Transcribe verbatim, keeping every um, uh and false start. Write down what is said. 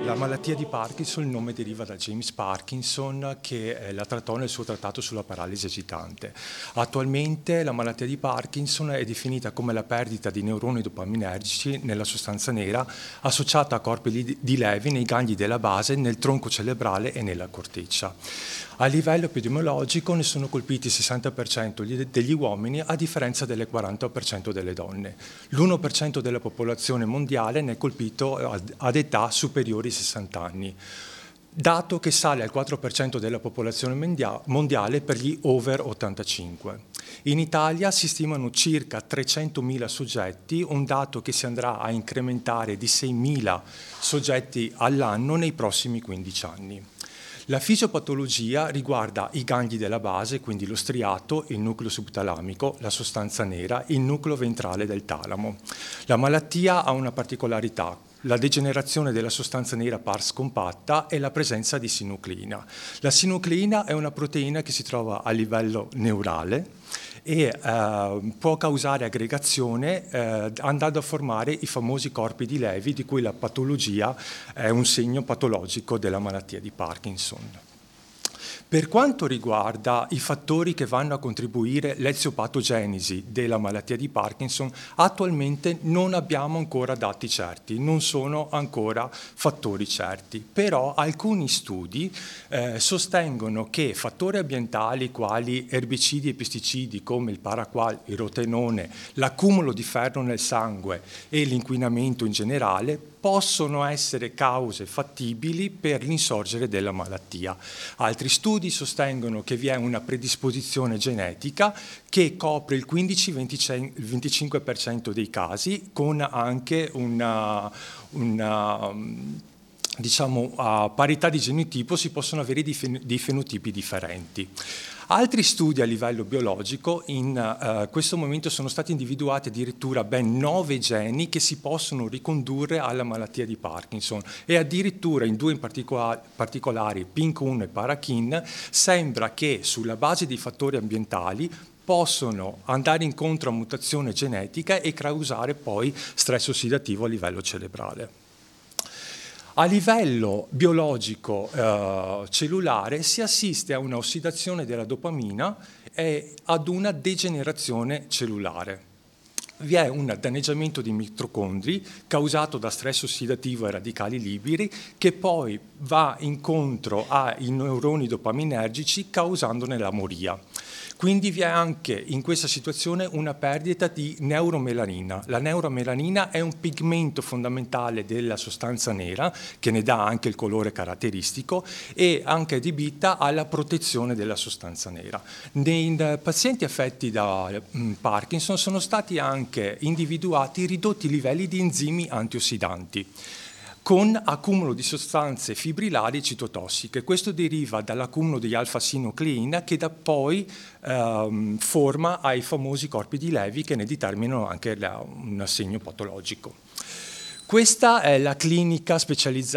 La malattia di Parkinson, il nome deriva da James Parkinson, che eh, la trattò nel suo trattato sulla paralisi agitante. Attualmente la malattia di Parkinson è definita come la perdita di neuroni dopaminergici nella sostanza nera associata a corpi di Levi nei gangli della base, nel tronco cerebrale e nella corteccia. A livello epidemiologico ne sono colpiti il sessanta per cento degli uomini, a differenza del quaranta per cento delle donne. L'uno per cento della popolazione mondiale ne è colpito ad età superiori ai sessanta anni, dato che sale al quattro per cento della popolazione mondiale per gli over ottantacinque. In Italia si stimano circa trecentomila soggetti, un dato che si andrà a incrementare di seimila soggetti all'anno nei prossimi quindici anni. La fisiopatologia riguarda i gangli della base, quindi lo striato, il nucleo subtalamico, la sostanza nera, il nucleo ventrale del talamo. La malattia ha una particolarità: la degenerazione della sostanza nera pars compatta e la presenza di sinucleina. La sinucleina è una proteina che si trova a livello neurale e eh, può causare aggregazione eh, andando a formare i famosi corpi di Levi, di cui la patologia è un segno patologico della malattia di Parkinson. Per quanto riguarda i fattori che vanno a contribuire all'eziopatogenesi della malattia di Parkinson, attualmente non abbiamo ancora dati certi, non sono ancora fattori certi, però alcuni studi eh, sostengono che fattori ambientali quali erbicidi e pesticidi come il paraquat, il rotenone, l'accumulo di ferro nel sangue e l'inquinamento in generale possono essere cause fattibili per l'insorgere della malattia. Altri studi sostengono che vi è una predisposizione genetica che copre il quindici venticinque per cento dei casi, con anche una, una diciamo, a parità di genotipo si possono avere dei fenotipi differenti. Altri studi a livello biologico in uh, questo momento sono stati individuati addirittura ben nove geni che si possono ricondurre alla malattia di Parkinson e addirittura in due in particola particolari, P I N C uno e Parakin, sembra che sulla base dei fattori ambientali possono andare incontro a mutazione genetica e causare poi stress ossidativo a livello cerebrale. A livello biologico eh, cellulare si assiste a una ossidazione della dopamina e ad una degenerazione cellulare. Vi è un danneggiamento dei mitocondri causato da stress ossidativo e radicali liberi che poi va incontro ai neuroni dopaminergici causandone la moria. Quindi vi è anche in questa situazione una perdita di neuromelanina. La neuromelanina è un pigmento fondamentale della sostanza nera che ne dà anche il colore caratteristico e anche adibita alla protezione della sostanza nera. Nei pazienti affetti da Parkinson sono stati anche individuati ridotti livelli di enzimi antiossidanti, con accumulo di sostanze fibrilari citotossiche. Questo deriva dall'accumulo di alfa-sinucleina che da poi ehm, forma ai famosi corpi di Levi che ne determinano anche la, un segno patologico. Questa è la clinica specializzata